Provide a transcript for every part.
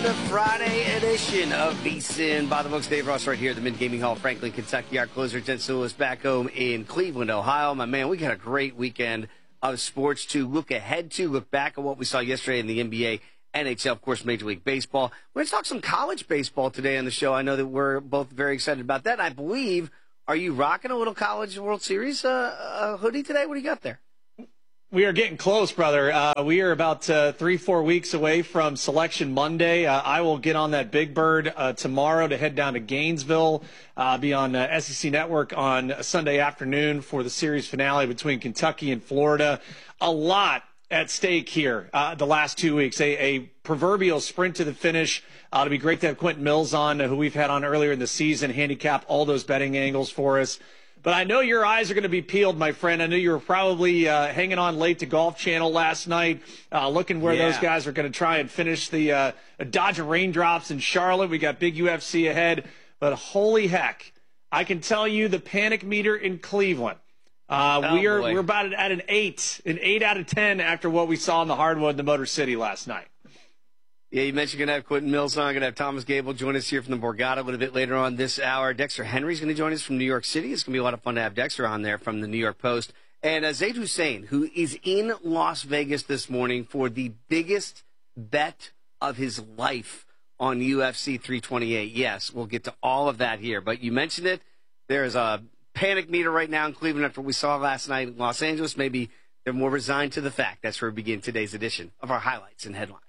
the Friday edition of VSiN by the Books. Dave Ross right here at the Mint Gaming Hall, Franklin, Kentucky. Our closer, Jensen Lewis, back home in Cleveland, Ohio. My man, we got a great weekend of sports to look ahead to, look back at what we saw yesterday in the NBA, NHL, of course, Major League Baseball. We're going to talk some college baseball today on the show. I know that we're both very excited about that. I believe, are you rocking a little College World Series hoodie today? What do you got there? We are getting close, brother. We are about 3-4 weeks away from Selection Monday. I will get on that Big Bird tomorrow to head down to Gainesville, be on SEC Network on Sunday afternoon for the series finale between Kentucky and Florida. A lot at stake here the last 2 weeks. A proverbial sprint to the finish. It'll be great to have Quentin Mills on, who we've had on earlier in the season, handicap all those betting angles for us. But I know your eyes are going to be peeled, my friend. I know you were probably hanging on late to Golf Channel last night, looking where those guys are going to try and finish the dodge of raindrops in Charlotte. We got big UFC ahead. But holy heck, I can tell you the panic meter in Cleveland. We're about at an 8 out of 10 after what we saw in the hardwood in the Motor City last night. Yeah, you mentioned you're going to have Quentin Mills on. Going to have Thomas Gable join us here from the Borgata a little bit later on this hour. Dexter Henry's going to join us from New York City. It's going to be a lot of fun to have Dexter on there from the New York Post. And Zaid Hussein, who is in Las Vegas this morning for the biggest bet of his life on UFC 328. Yes, we'll get to all of that here. But you mentioned it. There's a panic meter right now in Cleveland after what we saw last night in Los Angeles. Maybe they're more resigned to the fact. That's where we begin today's edition of our highlights and headlines.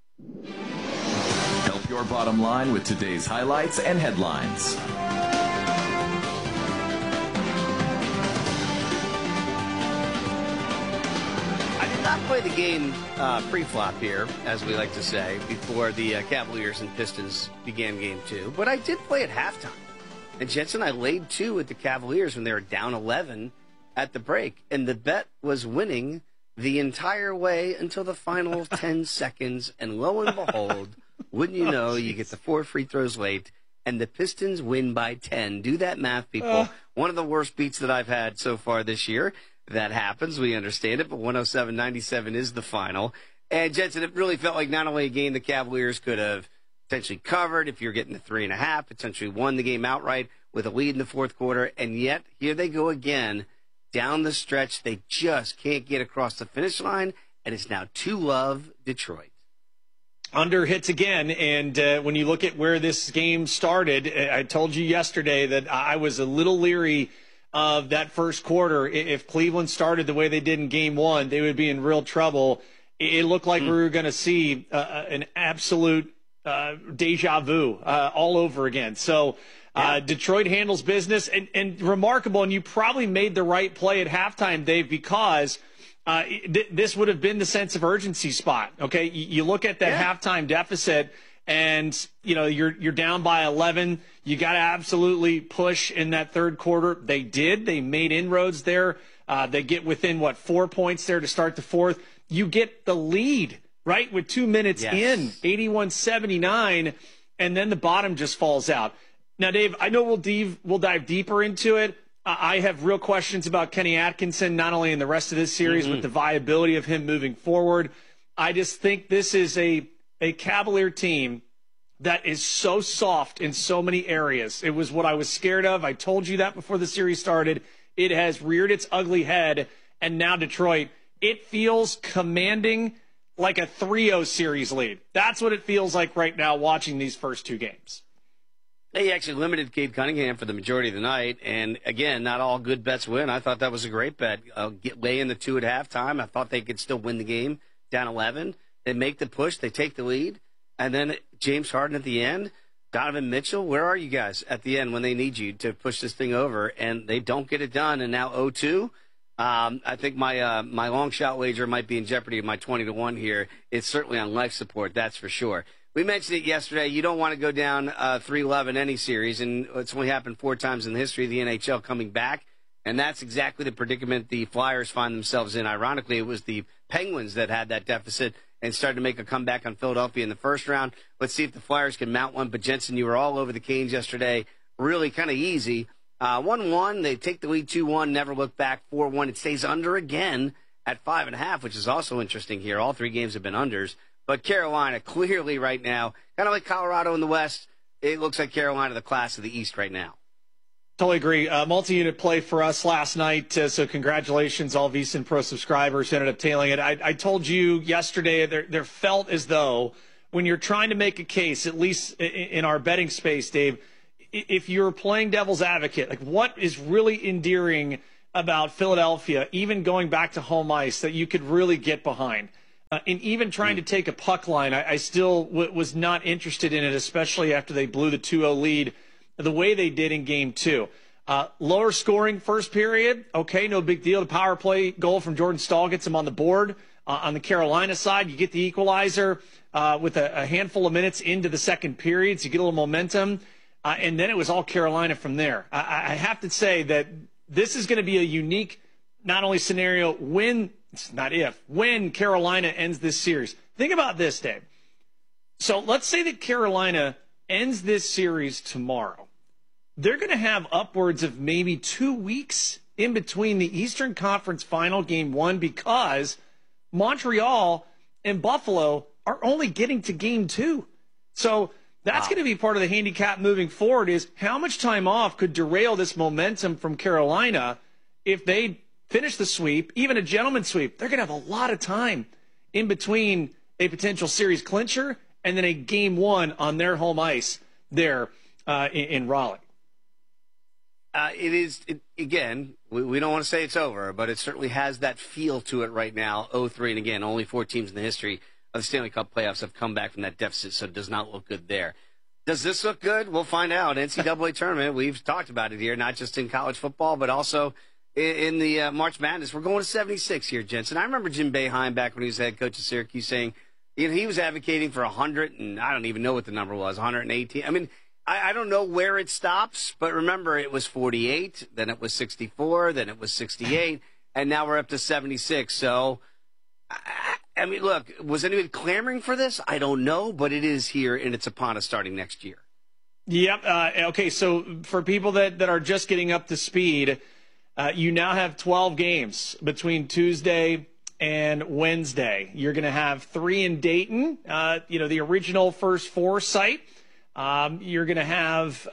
Help your bottom line with today's highlights and headlines. I did not play the game pre-flop here, as we like to say, before the Cavaliers and Pistons began game 2. But I did play at halftime. And Jensen, I laid 2 at the Cavaliers when they were down 11 at the break. And the bet was winning the entire way until the final 10 seconds. And lo and behold, wouldn't you know, you get the 4 free throws late, and the Pistons win by 10. Do that math, people. One of the worst beats that I've had so far this year. That happens. We understand it. But 107-97 is the final. And, Jensen, it really felt like not only a game the Cavaliers could have potentially covered if you're getting the 3.5, potentially won the game outright with a lead in the fourth quarter. And yet, here they go again. Down the stretch, they just can't get across the finish line, and it's now 2-love Detroit. Under hits again, and when you look at where this game started, I told you yesterday that I was a little leery of that first quarter. If Cleveland started the way they did in game 1, they would be in real trouble. It looked like we were going to see an absolute deja vu all over again. So Detroit handles business, and remarkable, and you probably made the right play at halftime, Dave, because this would have been the sense of urgency spot. Okay, you look at that halftime deficit, and you know you're down by 11. You got to absolutely push in that third quarter. They did. They made inroads there. They get within 4 points there to start the fourth. You get the lead right with 2 minutes in, 81-79, and then the bottom just falls out. Now, Dave, I know we'll dive deeper into it. I have real questions about Kenny Atkinson, not only in the rest of this series, but the viability of him moving forward. I just think this is a Cavalier team that is so soft in so many areas. It was what I was scared of. I told you that before the series started. It has reared its ugly head, and now Detroit, it feels commanding like a 3-0 series lead. That's what it feels like right now watching these first 2 games. They actually limited Cade Cunningham for the majority of the night. And, again, not all good bets win. I thought that was a great bet. Lay in the 2 at halftime. I thought they could still win the game down 11. They make the push. They take the lead. And then James Harden at the end. Donovan Mitchell, where are you guys at the end when they need you to push this thing over? And they don't get it done. And now 0-2. I think my long shot wager might be in jeopardy of my 20-1 here. It's certainly on life support, that's for sure. We mentioned it yesterday. You don't want to go down 3-love in any series, and it's only happened 4 times in the history of the NHL coming back, and that's exactly the predicament the Flyers find themselves in. Ironically, it was the Penguins that had that deficit and started to make a comeback on Philadelphia in the first round. Let's see if the Flyers can mount one. But, Jensen, you were all over the Canes yesterday, really kind of easy. 1-1, they take the lead 2-1, never look back. 4-1, it stays under again at 5.5, which is also interesting here. All 3 games have been unders. But Carolina, clearly right now, kind of like Colorado in the West, it looks like Carolina, the class of the East right now. Totally agree. Multi-unit play for us last night, so congratulations, all VSiN Pro subscribers who ended up tailing it. I told you yesterday there felt as though when you're trying to make a case, at least in our betting space, Dave, if you're playing devil's advocate, like what is really endearing about Philadelphia, even going back to home ice, that you could really get behind? And even trying to take a puck line, I still was not interested in it, especially after they blew the 2-0 lead the way they did in Game 2. Lower scoring first period, okay, no big deal. The power play goal from Jordan Staal gets him on the board. On the Carolina side, you get the equalizer with a handful of minutes into the second period, so you get a little momentum. And then it was all Carolina from there. I have to say that this is going to be a unique, not only scenario when Carolina ends this series. Think about this, Dave. So let's say that Carolina ends this series tomorrow. They're going to have upwards of maybe 2 weeks in between the Eastern Conference Final Game 1 because Montreal and Buffalo are only getting to Game 2. So that's going to be part of the handicap moving forward, is how much time off could derail this momentum from Carolina if they finish the sweep, even a gentleman's sweep. They're going to have a lot of time in between a potential series clincher and then a Game 1 on their home ice there in Raleigh. Again, we don't want to say it's over, but it certainly has that feel to it right now. 0-3, and again, only 4 teams in the history of the Stanley Cup playoffs have come back from that deficit, so it does not look good there. Does this look good? We'll find out. NCAA tournament, we've talked about it here, not just in college football, but also in the March Madness. We're going to 76 here, Jensen. I remember Jim Boeheim back when he was head coach of Syracuse saying, he was advocating for 100, and I don't even know what the number was, 118. I mean, I don't know where it stops, but remember, it was 48, then it was 64, then it was 68, and now we're up to 76. So, I mean, look, was anyone clamoring for this? I don't know, but it is here, and it's upon us starting next year. Yep. Okay, so for people that are just getting up to speed, you now have 12 games between Tuesday and Wednesday. You're going to have 3 in Dayton, the original first 4 site. You're going to have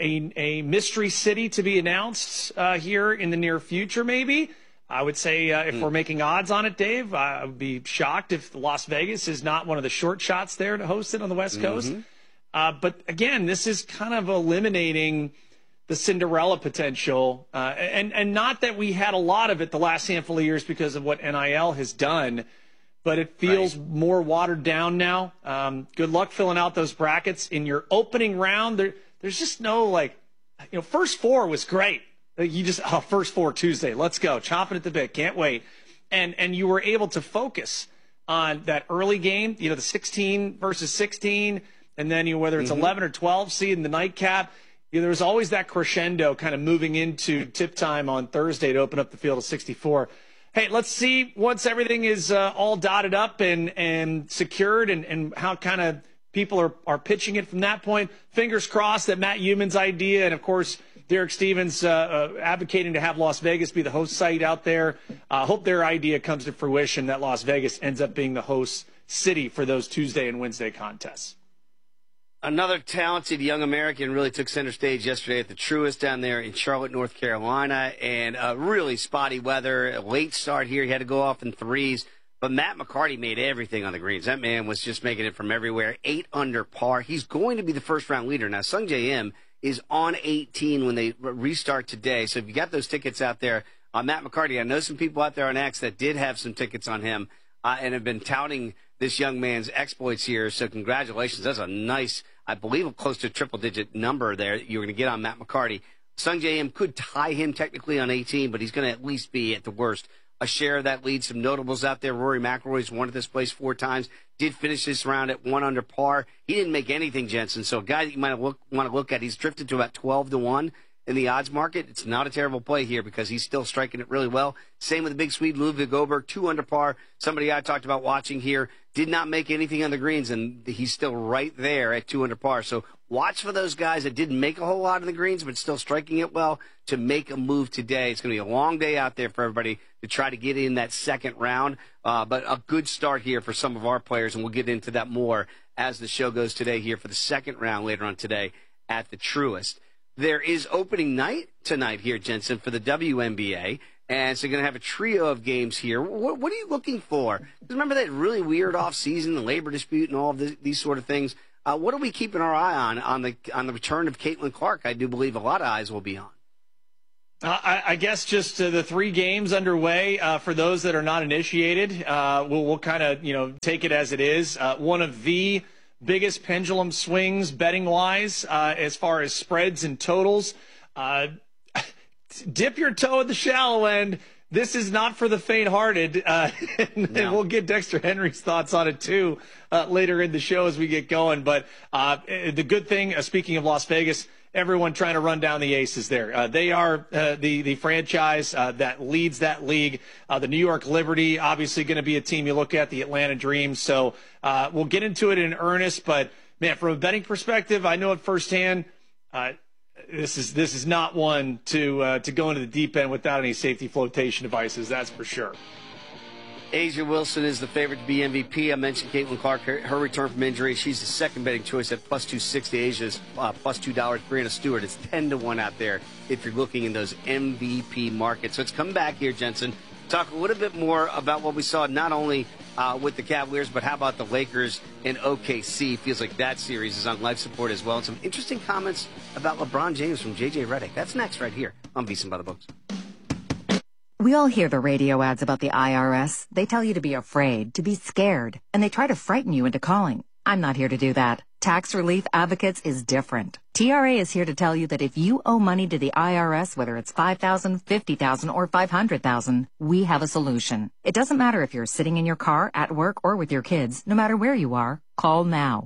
a mystery city to be announced here in the near future, maybe. I would say if we're making odds on it, Dave, I would be shocked if Las Vegas is not one of the short shots there to host it on the West Coast. But again, this is kind of eliminating the Cinderella potential. And not that we had a lot of it the last handful of years because of what NIL has done, but it feels more watered down now. Good luck filling out those brackets in your opening round. There's just no first 4 was great. You just first 4 Tuesday, let's go, chomping at the bit, can't wait. And you were able to focus on that early game, the 16 versus 16, and then whether it's 11 or 12 seed in the nightcap. There was always that crescendo kind of moving into tip time on Thursday to open up the field of 64. Hey, let's see once everything is all dotted up and secured and how kind of people are pitching it from that point. Fingers crossed that Matt Human's idea and, of course, Derek Stevens advocating to have Las Vegas be the host site out there. Hope their idea comes to fruition, that Las Vegas ends up being the host city for those Tuesday and Wednesday contests. Another talented young American really took center stage yesterday at the Truist down there in Charlotte, North Carolina, and really spotty weather. A late start here. He had to go off in threes, but Matt McCarty made everything on the greens. That man was just making it from everywhere. 8 under par. He's going to be the first-round leader. Now, Sungjae Im is on 18 when they restart today, so if you got those tickets out there on Matt McCarty, I know some people out there on X that did have some tickets on him and have been touting this young man's exploits here, so congratulations. That's a nice, I believe, a close to triple-digit number there you're going to get on Matt McCarty. Sungjae Im could tie him technically on 18, but he's going to at least be, at the worst, a share of that lead. Some notables out there. Rory McIlroy's won at this place 4 times, did finish this round at 1 under par. He didn't make anything, Jensen, so a guy that you might want to look at, he's drifted to about 12-1 in the odds market. It's not a terrible play here because he's still striking it really well. Same with the big Swede, Ludvig Åberg, 2 under par. Somebody I talked about watching here did not make anything on the greens, and he's still right there at 2 under par. So watch for those guys that didn't make a whole lot of the greens, but still striking it well to make a move today. It's going to be a long day out there for everybody to try to get in that second round, but a good start here for some of our players, and we'll get into that more as the show goes today here for the second round later on today at the Truist. There is opening night tonight here, Jensen, for the WNBA. And so you're going to have a trio of games here. What are you looking for? Because remember that really weird off-season, the labor dispute, and all of these sort of things. What are we keeping our eye on the return of Caitlin Clark? I do believe a lot of eyes will be on. I guess just the 3 games underway for those that are not initiated. We'll kind of take it as it is. One of the biggest pendulum swings betting-wise as far as spreads and totals. Dip your toe at the shallow end. This is not for the faint-hearted. And we'll get Dexter Henry's thoughts on it, too, later in the show as we get going. But the good thing, speaking of Las Vegas, everyone trying to run down the Aces there. They are the franchise that leads that league. The New York Liberty, obviously going to be a team you look at, the Atlanta Dream. So we'll get into it in earnest. But, man, from a betting perspective, I know it firsthand. This is not one to go into the deep end without any safety flotation devices. That's for sure. A'ja Wilson is the favorite to be MVP. I mentioned Caitlin Clark, her return from injury. She's the second betting choice at plus 260. A'ja's plus $2. Brianna Stewart is 10-1 out there if you're looking in those MVP markets. So let's come back here, Jensen. Talk a little bit more about what we saw not only with the Cavaliers, but how about the Lakers and OKC? Feels like that series is on life support as well. And some interesting comments about LeBron James from JJ Redick. That's next right here on VSiN by the Books. We all hear the radio ads about the IRS. They tell you to be afraid, to be scared, and they try to frighten you into calling. I'm not here to do that. Tax Relief Advocates is different. TRA is here to tell you that if you owe money to the IRS, whether it's $5,000, $50,000, or $500,000, we have a solution. It doesn't matter if you're sitting in your car, at work, or with your kids. No matter where you are, call now.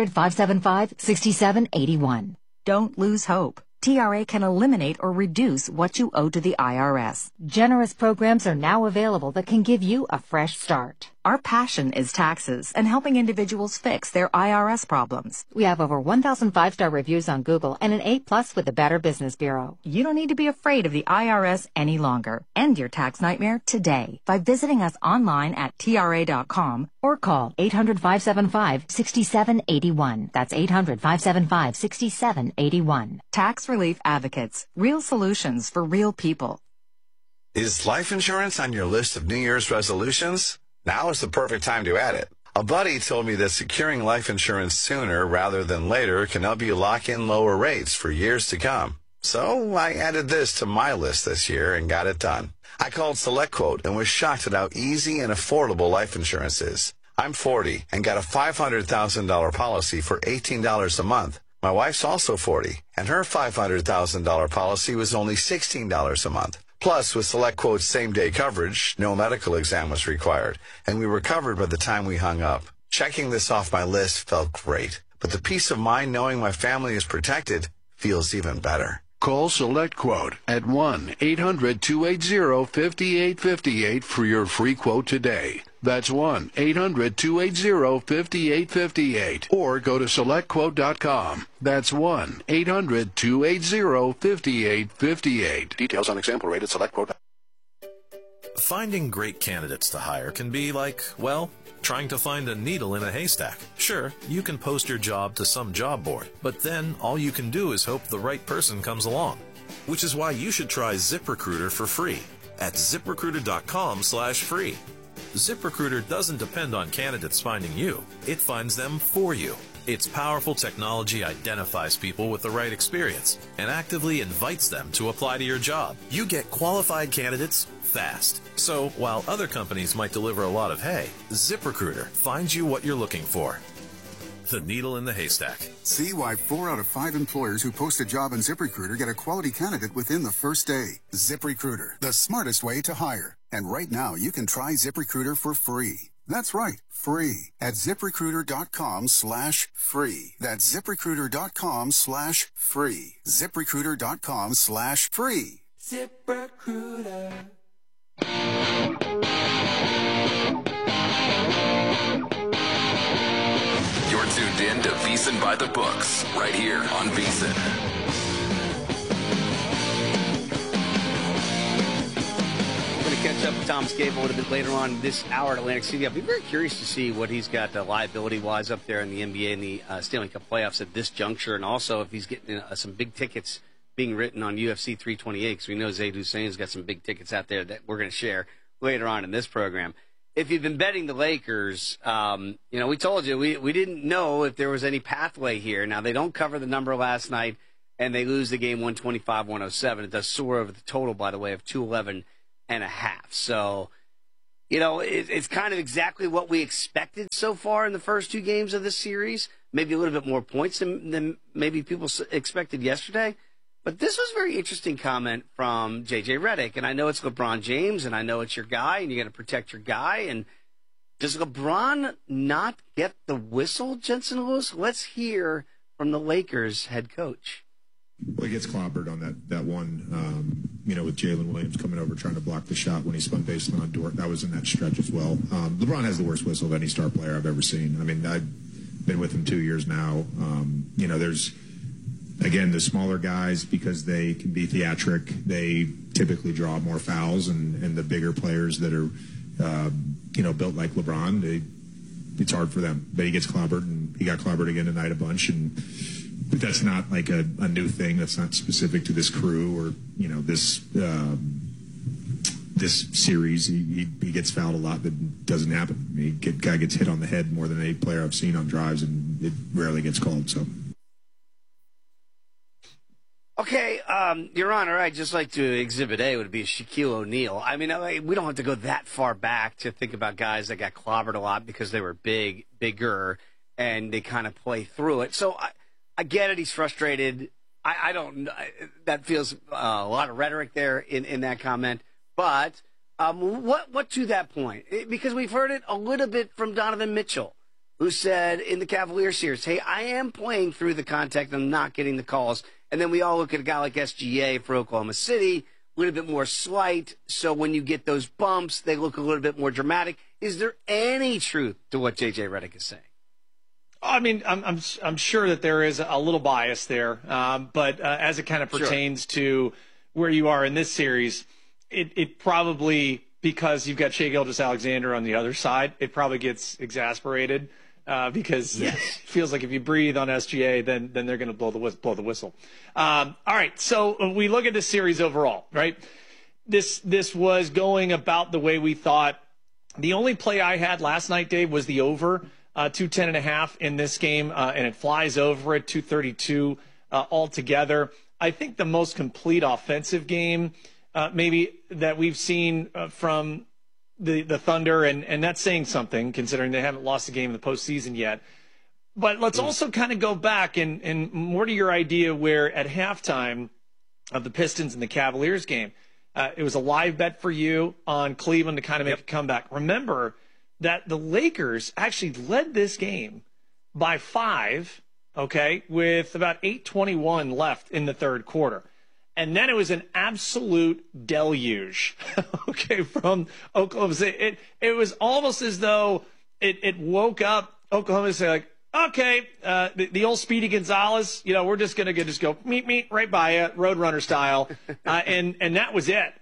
800-575-6781. Don't lose hope. TRA can eliminate or reduce what you owe to the IRS. Generous programs are now available that can give you a fresh start. Our passion is taxes and helping individuals fix their IRS problems. We have over 1,000 5-star reviews on Google and an A+ with the Better Business Bureau. You don't need to be afraid of the IRS any longer. End your tax nightmare today by visiting us online at TRA.com or call 800-575-6781. That's 800-575-6781. Tax Relief Advocates. Real solutions for real people. Is life insurance on your list of New Year's resolutions? Now is the perfect time to add it. A buddy told me that securing life insurance sooner rather than later can help you lock in lower rates for years to come. So I added this to my list this year and got it done. I called SelectQuote and was shocked at how easy and affordable life insurance is. I'm 40 and got a $500,000 policy for $18 a month. My wife's also 40, and her $500,000 policy was only $16 a month. Plus, with SelectQuote's same-day coverage, no medical exam was required, and we were covered by the time we hung up. Checking this off my list felt great, but the peace of mind knowing my family is protected feels even better. Call SelectQuote at 1-800-280-5858 for your free quote today. That's 1-800-280-5858. Or go to SelectQuote.com. That's 1-800-280-5858. Details on example rate at SelectQuote. Finding great candidates to hire can be like, well, trying to find a needle in a haystack. Sure, you can post your job to some job board, but then all you can do is hope the right person comes along. Which is why you should try ZipRecruiter for free at ZipRecruiter.com/free. ZipRecruiter doesn't depend on candidates finding you. It finds them for you. Its powerful technology identifies people with the right experience and actively invites them to apply to your job. You get qualified candidates fast. So while other companies might deliver a lot of hay, ZipRecruiter finds you what you're looking for. The needle in the haystack. See why 4 out of 5 employers who post a job on ZipRecruiter get a quality candidate within the first day. ZipRecruiter, the smartest way to hire. And right now, you can try ZipRecruiter for free. That's right, free at ZipRecruiter.com/free. That's ZipRecruiter.com/free. ZipRecruiter.com/free. ZipRecruiter. in to VSiN by the Books, right here on VSiN. We're going to catch up with Thomas Gable a little bit later on this hour at Atlantic City. I'll be very curious to see what he's got liability-wise up there in the NBA and the Stanley Cup playoffs at this juncture, and also if he's getting some big tickets being written on UFC 328, because we know Zaid Hussein's got some big tickets out there that we're going to share later on in this program. If you've been betting the Lakers, we told you we didn't know if there was any pathway here. Now, they don't cover the number last night, and they lose the game 125-107. It does soar over the total, by the way, of 211.5. So, it's kind of exactly what we expected so far in the first two games of this series. Maybe a little bit more points than maybe people expected yesterday. But this was a very interesting comment from J.J. Redick, and I know it's LeBron James, and I know it's your guy, and you got to protect your guy. And does LeBron not get the whistle, Jensen Lewis? Let's hear from the Lakers head coach. Well, he gets clobbered on that one, with Jalen Williams coming over trying to block the shot when he spun baseline on Dort. That was in that stretch as well. LeBron has the worst whistle of any star player I've ever seen. I mean, I've been with him 2 years now. There's, again, the smaller guys, because they can be theatric, they typically draw more fouls, and the bigger players that are, built like LeBron, it's hard for them. But he gets clobbered, and he got clobbered again tonight a bunch, but that's not like a new thing. That's not specific to this crew or, this series. He gets fouled a lot. That doesn't happen. I mean, guy gets hit on the head more than any player I've seen on drives, and it rarely gets called, so. Okay, Your Honor, I'd just like to Exhibit A would be Shaquille O'Neal. I mean, we don't have to go that far back to think about guys that got clobbered a lot because they were bigger, and they kind of play through it. So I get it. He's frustrated. I don't. That feels a lot of rhetoric there in that comment. But what to that point? Because we've heard it a little bit from Donovan Mitchell, who said in the Cavaliers series, hey, I am playing through the contact and not getting the calls. And then we all look at a guy like SGA for Oklahoma City, a little bit more slight. So when you get those bumps, they look a little bit more dramatic. Is there any truth to what J.J. Redick is saying? I mean, I'm sure that there is a little bias there. But as it kind of pertains to where you are in this series, it probably, because you've got Shai Gilgeous-Alexander on the other side, it probably gets exasperated. Because it feels like if you breathe on SGA, then they're going to blow the whistle. All right, so we look at this series overall, right? This was going about the way we thought. The only play I had last night, Dave, was the over 210.5 in this game, and it flies over at 232 altogether. I think the most complete offensive game maybe that we've seen from the Thunder, and that's saying something considering they haven't lost a game in the postseason yet. But let's also kind of go back and more to your idea where at halftime of the Pistons and the Cavaliers game, it was a live bet for you on Cleveland to kind of make a comeback. Remember that the Lakers actually led this game by 5, okay, with about 8:21 left in the third quarter. And then it was an absolute deluge, okay, from Oklahoma City. It was almost as though it woke up Oklahoma City like, okay, the old Speedy Gonzalez, we're just going to just go meet right by you, Roadrunner style. And that was it.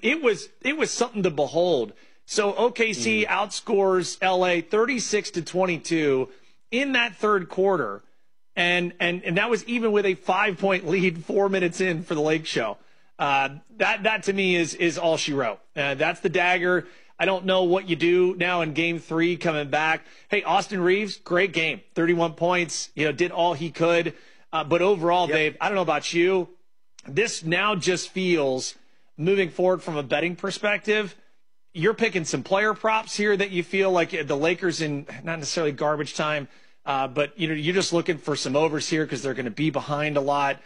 It was something to behold. So OKC outscores LA 36-22 in that third quarter. And that was even with a 5-point lead 4 minutes in for the Lake Show. That to me is all she wrote. That's the dagger. I don't know what you do now in Game 3 coming back. Hey, Austin Reeves, great game, 31 points. Did all he could. But overall, Dave, I don't know about you. This now just feels, moving forward from a betting perspective, you're picking some player props here that you feel like the Lakers in not necessarily garbage time. But you're just looking for some overs here because they're going to be behind a lot.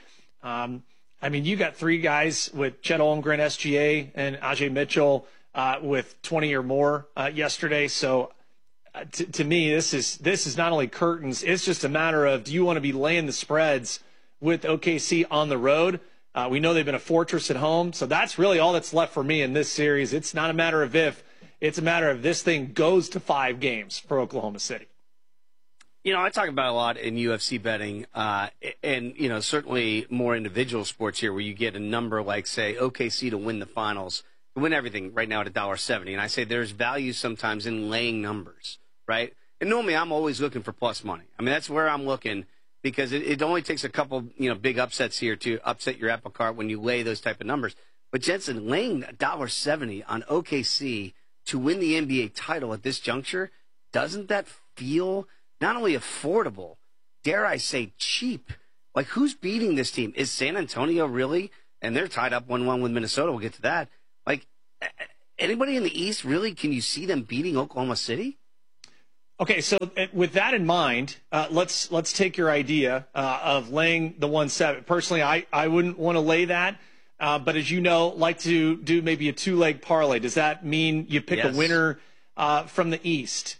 You got 3 guys with Chet Holmgren, SGA, and Ajay Mitchell with 20 or more yesterday. So to me, this is not only curtains. It's just a matter of, do you want to be laying the spreads with OKC on the road? We know they've been a fortress at home, so that's really all that's left for me in this series. It's not a matter of if; it's a matter of this thing goes to 5 games for Oklahoma City. You know, I talk about a lot in UFC betting, and, you know, certainly more individual sports here where you get a number like, say, OKC to win the finals, to win everything right now at $1.70. And I say there's value sometimes in laying numbers, right? And normally I'm always looking for plus money. I mean, that's where I'm looking because it only takes a couple, you know, big upsets here to upset your apple cart when you lay those type of numbers. But Jensen, laying $1.70 on OKC to win the NBA title at this juncture, doesn't that feel not only affordable, dare I say cheap? Like, who's beating this team? Is San Antonio really? And they're tied up 1-1 with Minnesota. We'll get to that. Like, anybody in the East, really, can you see them beating Oklahoma City? Okay, so with that in mind, let's take your idea of laying the 1.7. Personally, I wouldn't want to lay that, but as you know, like to do maybe a two-leg parlay. Does that mean you pick a winner from the East?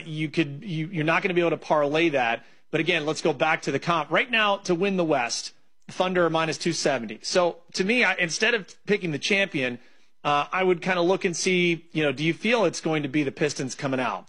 You're not going to be able to parlay that. But again, let's go back to the comp. Right now, to win the West, Thunder are minus 270. So to me, instead of picking the champion, I would kind of look and see, you know, do you feel it's going to be the Pistons coming out?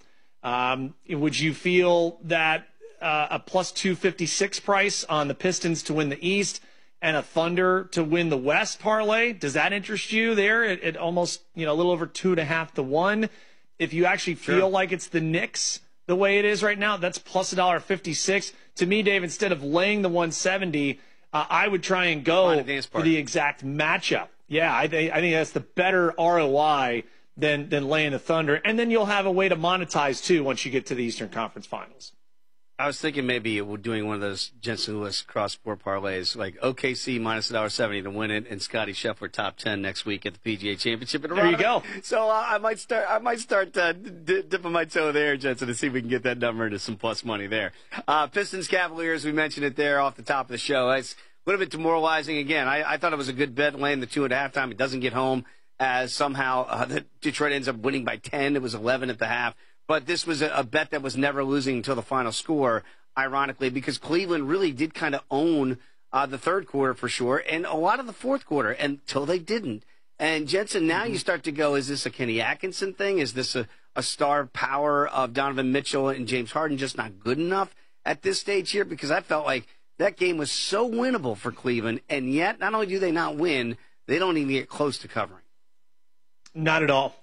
Would you feel that a plus 256 price on the Pistons to win the East and a Thunder to win the West parlay, does that interest you there at almost, you know, a little over 2.5 to 1? If you actually feel like it's the Knicks the way it is right now, that's plus $1.56. To me, Dave, instead of laying the 170, I would try and go for the exact matchup. Yeah, I think that's the better ROI than laying the Thunder. And then you'll have a way to monetize, too, once you get to the Eastern Conference Finals. I was thinking maybe we're doing one of those Jensen Lewis cross-sport parlays, like OKC minus $1.70 to win it, and Scottie Scheffler top 10 next week at the PGA Championship. There you go. So I might start dipping my toe there, Jensen, to see if we can get that number into some plus money there. Pistons Cavaliers, we mentioned it there off the top of the show. It's a little bit demoralizing. Again, I thought it was a good bet laying the 2 at halftime. It doesn't get home as somehow Detroit ends up winning by 10. It was 11 at the half. But this was a bet that was never losing until the final score, ironically, because Cleveland really did kind of own the third quarter for sure, and a lot of the fourth quarter until they didn't. And Jensen, now you start to go, is this a Kenny Atkinson thing? Is this a star power of Donovan Mitchell and James Harden just not good enough at this stage here? Because I felt like that game was so winnable for Cleveland, and yet not only do they not win, they don't even get close to covering. Not at all.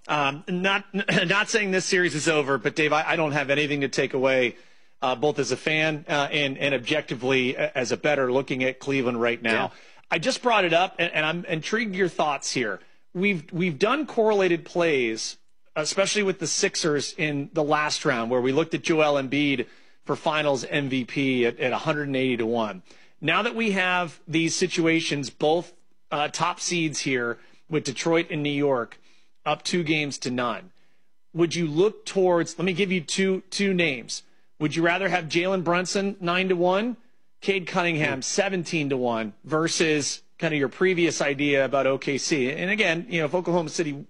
Not saying this series is over, but Dave, I don't have anything to take away, both as a fan and objectively as a bettor looking at Cleveland right now. Yeah. I just brought it up, and I'm intrigued your thoughts here. We've done correlated plays, especially with the Sixers in the last round, where we looked at Joel Embiid for Finals MVP at 180 to 1. Now that we have these situations, both top seeds here with Detroit and New York, up 2 games to none. Would you look towards, let me give you two names. Would you rather have Jalen Brunson 9 to 1, Cade Cunningham 17 to 1 versus kind of your previous idea about OKC? And again, you know, if Oklahoma City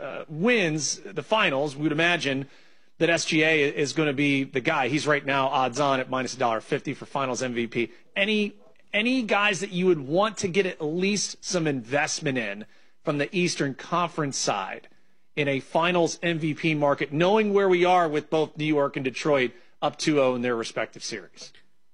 wins the finals, we would imagine that SGA is going to be the guy. He's right now odds on at minus $1.50 for Finals MVP. Any guys that you would want to get at least some investment in from the Eastern Conference side in a Finals MVP market, knowing where we are with both New York and Detroit up 2-0 in their respective series?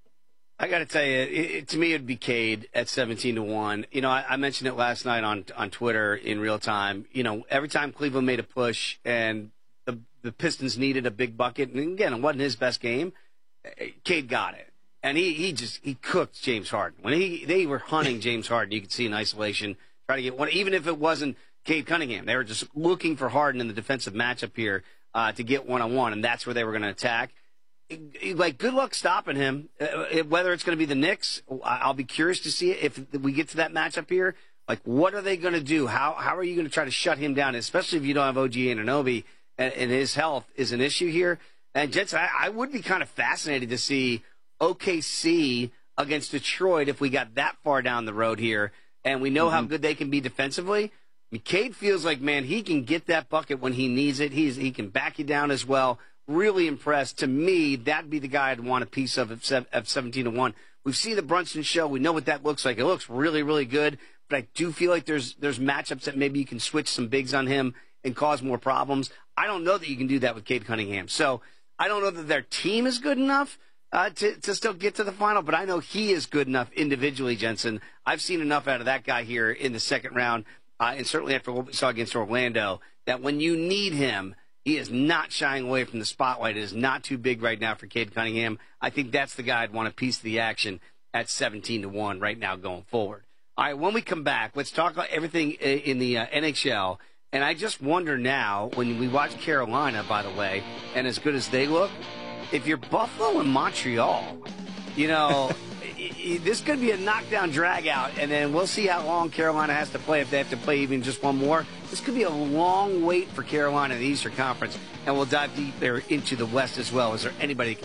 I got to tell you, to me, it'd be Cade at 17 to 1. You know, I mentioned it last night on Twitter in real time. You know, every time Cleveland made a push and the Pistons needed a big bucket, and again, it wasn't his best game, Cade got it. And he cooked James Harden. When they were hunting James Harden, you could see in isolation, try to get one, even if it wasn't Cade Cunningham. They were just looking for Harden in the defensive matchup here to get one-on-one, and that's where they were going to attack. Like, good luck stopping him. Whether it's going to be the Knicks, I'll be curious to see if we get to that matchup here. Like, what are they going to do? How are you going to try to shut him down, especially if you don't have OG Anunoby and his health is an issue here? And, Jets, I would be kind of fascinated to see OKC against Detroit if we got that far down the road here, and we know how good they can be defensively. Cade feels like, man, he can get that bucket when he needs it. He can back you down as well. Really impressed. To me, that'd be the guy I'd want a piece of at 17 to 1. We've seen the Brunson show. We know what that looks like. It looks really, really good. But I do feel like there's matchups that maybe you can switch some bigs on him and cause more problems. I don't know that you can do that with Cade Cunningham. So I don't know that their team is good enough to still get to the final, but I know he is good enough individually, Jensen. I've seen enough out of that guy here in the second round, and certainly after what we saw against Orlando, that when you need him, he is not shying away from the spotlight. It is not too big right now for Cade Cunningham. I think that's the guy I'd want a piece of the action at 17-1 right now going forward. All right, when we come back, let's talk about everything in the NHL. And I just wonder now, when we watch Carolina, by the way, and as good as they look, if you're Buffalo and Montreal, this could be a knockdown drag-out, and then we'll see how long Carolina has to play, if they have to play even just one more. This could be a long wait for Carolina in the Eastern Conference, and we'll dive deep there into the West as well. Is there anybody